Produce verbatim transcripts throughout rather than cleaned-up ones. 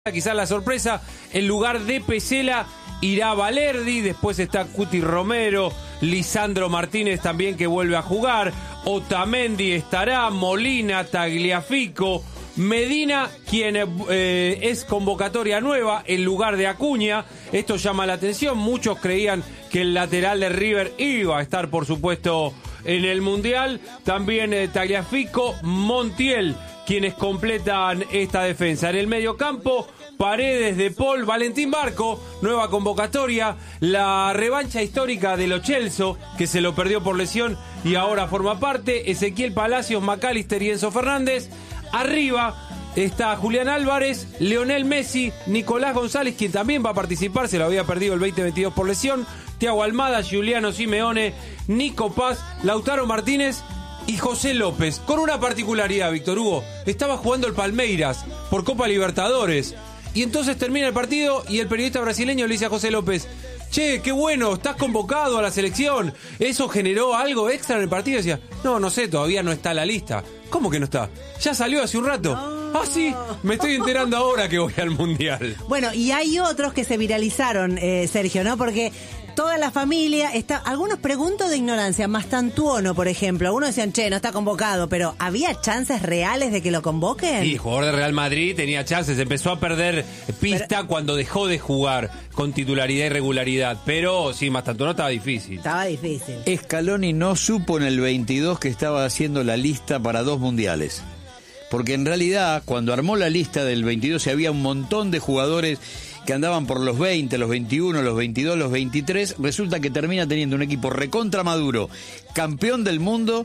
Quizás la sorpresa, en lugar de Pesela irá Valerdi, después está Cuti Romero, Lisandro Martínez también que vuelve a jugar, Otamendi estará, Molina, Tagliafico, Medina, quien eh, es convocatoria nueva en lugar de Acuña. Esto llama la atención, muchos creían que el lateral de River iba a estar por supuesto en el Mundial, también eh, Tagliafico, Montiel, quienes completan esta defensa. En el mediocampo, Paredes, De Paul, Valentín Barco, nueva convocatoria, la revancha histórica de Lo Celso, que se lo perdió por lesión y ahora forma parte, Ezequiel Palacios, McAllister y Enzo Fernández. Arriba está Julián Álvarez, Lionel Messi, Nicolás González, quien también va a participar, se lo había perdido el veinte veintidós por lesión, Thiago Almada, Giuliano Simeone, Nico Paz, Lautaro Martínez y José López, con una particularidad, Víctor Hugo, estaba jugando el Palmeiras por Copa Libertadores, y entonces termina el partido y el periodista brasileño le dice a José López: che, qué bueno, estás convocado a la selección, ¿eso generó algo extra en el partido? Y decía, no, no sé, todavía no está en la lista. ¿Cómo que no está? Ya salió hace un rato. Oh. Ah, sí, me estoy enterando ahora que voy al Mundial. Bueno, y hay otros que se viralizaron, eh, Sergio, ¿no? Porque toda la familia está... Algunos pregunto de ignorancia, Mastantuono, por ejemplo. Algunos decían, che, no está convocado, pero ¿había chances reales de que lo convoquen? Sí, jugador de Real Madrid tenía chances. Empezó a perder pista pero... cuando dejó de jugar con titularidad y regularidad. Pero sí, Mastantuono estaba difícil. Estaba difícil. Scaloni no supo en el veintidós que estaba haciendo la lista para dos mundiales. Porque en realidad, cuando armó la lista del veintidós, había un montón de jugadores que andaban por los veinte, los veintiuno, los veintidós, los veintitrés, resulta que termina teniendo un equipo recontra maduro, campeón del mundo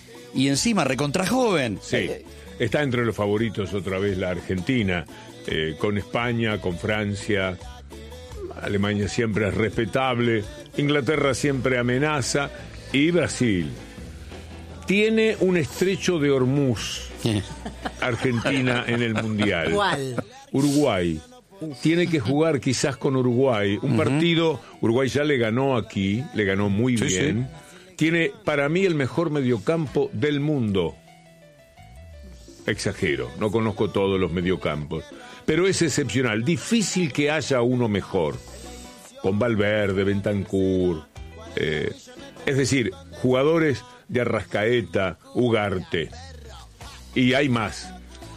y encima recontra joven. Sí, está entre los favoritos otra vez la Argentina, eh, con España, con Francia, Alemania siempre es respetable, Inglaterra siempre amenaza y Brasil. Tiene un estrecho de Hormuz, Argentina en el Mundial. ¿Cuál? Uruguay. Tiene que jugar quizás con Uruguay. Un uh-huh. partido, Uruguay ya le ganó aquí, le ganó muy sí, bien. Sí. Tiene para mí el mejor mediocampo del mundo. Exagero, no conozco todos los mediocampos. Pero es excepcional, difícil que haya uno mejor. Con Valverde, Bentancur. Eh, es decir, jugadores de Arrascaeta, Ugarte. Y hay más.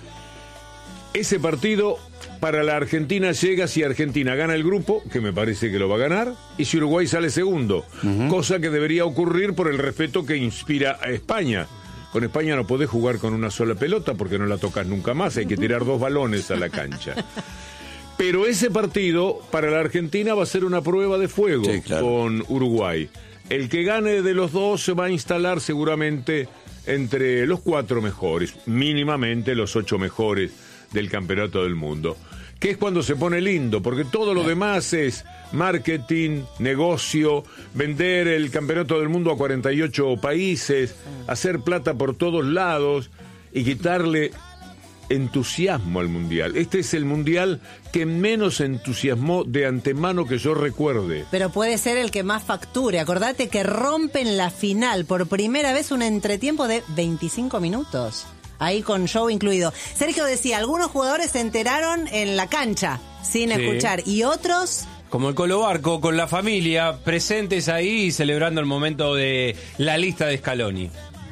Ese partido... para la Argentina llega si Argentina gana el grupo, que me parece que lo va a ganar, y si Uruguay sale segundo, uh-huh. cosa que debería ocurrir por el respeto que inspira a España. Con España no podés jugar con una sola pelota porque no la tocas nunca más, hay que tirar dos balones a la cancha. Pero ese partido para la Argentina va a ser una prueba de fuego sí, claro. con Uruguay. El que gane de los dos se va a instalar seguramente entre los cuatro mejores, mínimamente los ocho mejores del campeonato del mundo, que es cuando se pone lindo, porque todo lo demás es marketing, negocio, vender el campeonato del mundo a cuarenta y ocho países, hacer plata por todos lados y quitarle entusiasmo al mundial. Este es el mundial que menos entusiasmó de antemano que yo recuerde. Pero puede ser el que más facture. Acordate que rompen la final por primera vez un entretiempo de veinticinco minutos. Ahí con show incluido. Sergio decía, algunos jugadores se enteraron en la cancha, sin sí. escuchar, y otros... Como el Colo Barco, con la familia, presentes ahí, celebrando el momento de la lista de Scaloni.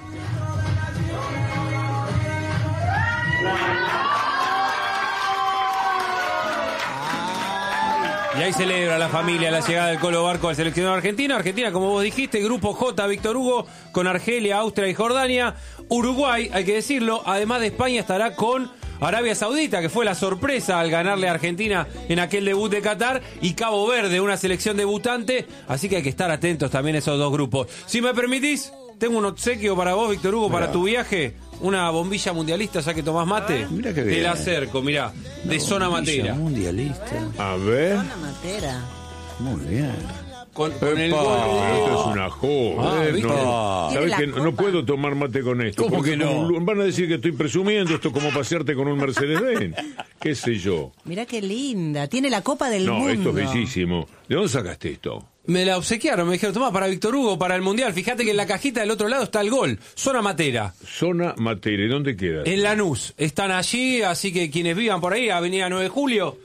Y ahí celebra la familia la llegada del Colo Barco al seleccionado argentino. Argentina, como vos dijiste, grupo J, Víctor Hugo, con Argelia, Austria y Jordania. Uruguay, hay que decirlo, además de España, estará con Arabia Saudita, que fue la sorpresa al ganarle a Argentina en aquel debut de Qatar, y Cabo Verde, una selección debutante. Así que hay que estar atentos también a esos dos grupos. Si me permitís, tengo un obsequio para vos, Víctor Hugo, para tu viaje. Una bombilla mundialista, ya que tomás mate. Mira que te la acerco, mirá, de Una zona matera. Mundialista. A ver. Zona matera. Muy bien. Con, con el Esto gol. es una joda. Ah, eh, ¿viste? no, ¿sabes que no, no puedo tomar mate con esto? ¿Cómo que no? Como, van a decir que estoy presumiendo, esto es como pasearte con un Mercedes-Benz. ¿Qué sé yo? Mirá qué linda. Tiene la Copa del no, Mundo. No, esto es bellísimo. ¿De dónde sacaste esto? Me la obsequiaron, me dijeron, tomá, para Víctor Hugo, para el Mundial. Fíjate que en la cajita del otro lado está el gol. Zona Matera. Zona Matera, ¿y dónde queda? En Lanús. Están allí, así que quienes vivan por ahí, Avenida nueve de Julio,